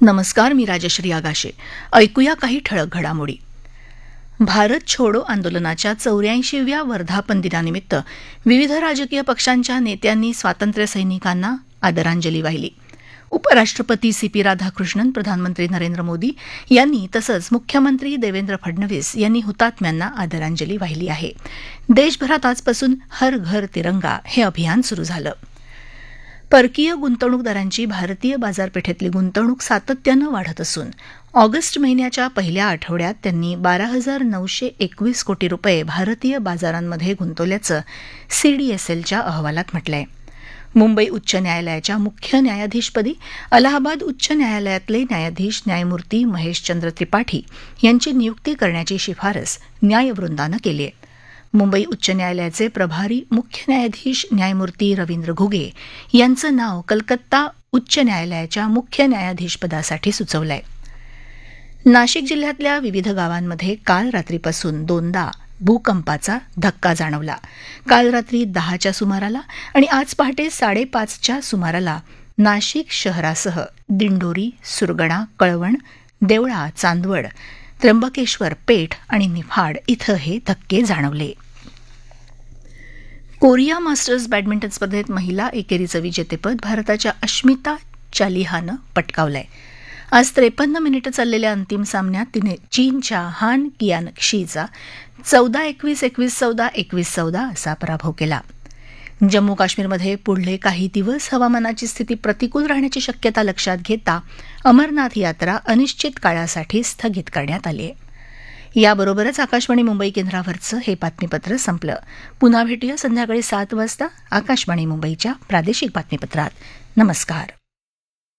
नमस्कार, मी राजश्री आगाशे. ऐकूया काही ठळक घडामोडी. भारत छोडो आंदोलनाच्या 84व्या वर्धापन दिनानिमित्त विविध राजकीय पक्षांच्या नेत्यांनी स्वातंत्र्य सैनिकांना आदरांजली वाहिली. उपराष्ट्रपती सीपी राधाकृष्णन, प्रधानमंत्री नरेंद्र मोदी यांनी तसंच मुख्यमंत्री देवेंद्र फडणवीस यांनी हुतात्म्यांना आदरांजली वाहिली आहे. देशभरात आजपासून हर घर तिरंगा हे अभियान सुरू झालं. परकीय गुंतवणूकदारांची भारतीय बाजारपेठेतली गुंतवणूक सातत्यानं वाढत असून ऑगस्ट महिन्याच्या पहिल्या आठवड्यात त्यांनी 12,921 कोटी रुपये भारतीय बाजारांमध्ये गुंतवल्याचं सीडीएसएलच्या अहवालात म्हटलंय. मुंबई उच्च न्यायालयाच्या मुख्य न्यायाधीशपदी अलाहाबाद उच्च न्यायालयातले न्यायाधीश न्यायमूर्ती महेशचंद्र त्रिपाठी यांची नियुक्ती करण्याची शिफारस न्यायवृंदानं केली आहे. मुंबई उच्च न्यायालयाचे प्रभारी मुख्य न्यायाधीश न्यायमूर्ती रवींद्र घुगे यांचं नाव कलकत्ता उच्च न्यायालयाच्या मुख्य न्यायाधीशपदासाठी सुचवलं आहे. नाशिक जिल्ह्यातल्या विविध गावांमध्ये काल रात्रीपासून दोनदा भूकंपाचा धक्का जाणवला. काल रात्री 10च्या सुमाराला आणि आज पहाटे 5:30च्या सुमाराला नाशिक शहरासह दिंडोरी, सुरगणा, कळवण, देवळा, चांदवड, त्र्यंबकेश्वर, पेठ आणि निफाड इथं हे धक्के जाणवले. कोरिया मास्टर्स बॅडमिंटन स्पर्धेत महिला एकेरीचं विजेतेपद भारताच्या अश्मिता चालिहानं पटकावलंय. आज 53 मिनिटं चाललेल्या अंतिम सामन्यात तिने चीनच्या हान कियानक्षीचा 14-21, 21-14, 21-14 असा पराभव केला. जम्मू काश्मीरमध्ये पुढले काही दिवस हवामानाची स्थिती प्रतिकूल राहण्याची शक्यता लक्षात घेता अमरनाथ यात्रा अनिश्चित काळासाठी स्थगित करण्यात आली आहे. याबरोबरच आकाशवाणी मुंबई केंद्रावरचं हे बातमीपत्र संपलं. पुन्हा भेटूया संध्याकाळी 7 वाजता आकाशवाणी मुंबईच्या प्रादेशिक बातमीपत्रात. नमस्कार.